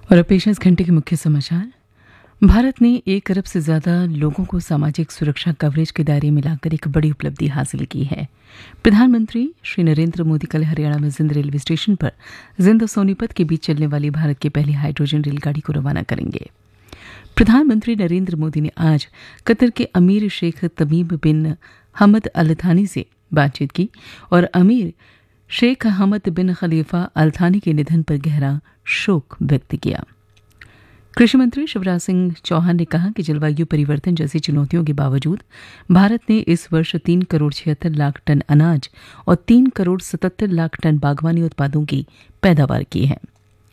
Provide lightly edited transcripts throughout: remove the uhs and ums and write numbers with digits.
और अब पेश है इस घंटे के मुख्य समाचार। भारत ने 1 अरब से ज्यादा लोगों को सामाजिक सुरक्षा कवरेज के दायरे में लाकर एक बड़ी उपलब्धि हासिल की है। प्रधानमंत्री श्री नरेंद्र मोदी कल हरियाणा में जिंद रेलवे स्टेशन पर जिंद और सोनीपत के बीच चलने वाली भारत की पहली हाइड्रोजन रेलगाड़ी को रवाना करेंगे। प्रधानमंत्री नरेंद्र मोदी ने आज कतर के अमीर शेख तमीम बिन हमद अल थानी से बातचीत की और अमीर शेख हमद बिन खलीफा अल थानी के निधन पर गहरा शोक व्यक्त किया। कृषि मंत्री शिवराज सिंह चौहान ने कहा कि जलवायु परिवर्तन जैसी चुनौतियों के बावजूद भारत ने इस वर्ष 3 करोड़ 76 लाख टन अनाज और 3 करोड़ 77 लाख टन बागवानी उत्पादों की पैदावार की है।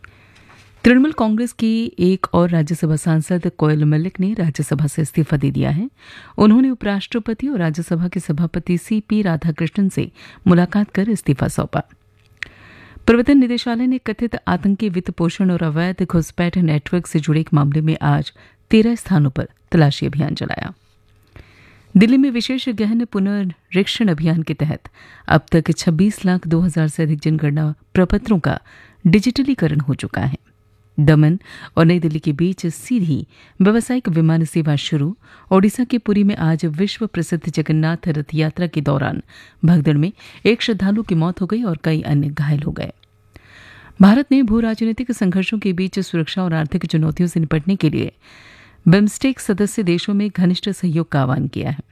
तृणमूल कांग्रेस की एक और राज्यसभा सांसद कोयल मलिक ने राज्यसभा से इस्तीफा दे दिया है। उन्होंने उपराष्ट्रपति और राज्यसभा के सभापति सीपी राधाकृष्णन से मुलाकात कर इस्तीफा सौंपा। प्रवर्तन निदेशालय ने कथित आतंकी वित्त पोषण और अवैध घुसपैठ नेटवर्क से जुड़े एक मामले में आज 13 स्थानों पर तलाशी अभियान चलाया। दिल्ली में विशेष गहन पुनरीक्षण अभियान के तहत अब तक 26,02,000 से अधिक जनगणना प्रपत्रों का डिजिटलीकरण हो चुका है। दमन और नई दिल्ली के बीच सीधी व्यावसायिक विमान सेवा शुरू। ओडिशा के पुरी में आज विश्व प्रसिद्ध जगन्नाथ रथ यात्रा के दौरान भगदड़ में एक श्रद्धालु की मौत हो गई और कई अन्य घायल हो गए। भारत ने भू राजनीतिक संघर्षों के बीच सुरक्षा और आर्थिक चुनौतियों से निपटने के लिए बिम्स्टेक सदस्य देशों में घनिष्ठ सहयोग का आह्वान किया है।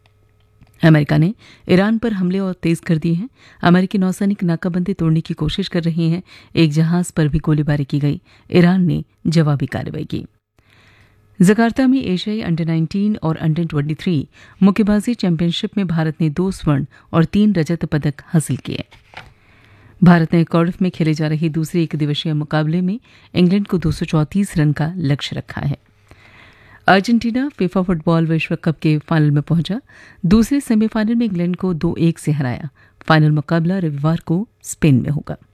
अमेरिका ने ईरान पर हमले और तेज कर दिए हैं। अमेरिकी नौसैनिक नाकाबंदी तोड़ने की कोशिश कर रहे हैं। एक जहाज पर भी गोलीबारी की गई। ईरान ने जवाबी कार्रवाई की। जकार्ता में एशियाई अंडर 19 और अंडर 23 मुक्केबाजी चैंपियनशिप में भारत ने 2 स्वर्ण और 3 रजत पदक हासिल किए। भारत ने कार्डिफ में खेले जा रहे दूसरे एकदिवसीय मुकाबले में इंग्लैंड को 234 रन का लक्ष्य रखा है। अर्जेंटीना फीफा फुटबॉल विश्व कप के फाइनल में पहुंचा। दूसरे सेमीफाइनल में इंग्लैंड को 2-1 से हराया। फाइनल मुकाबला रविवार को स्पेन में होगा।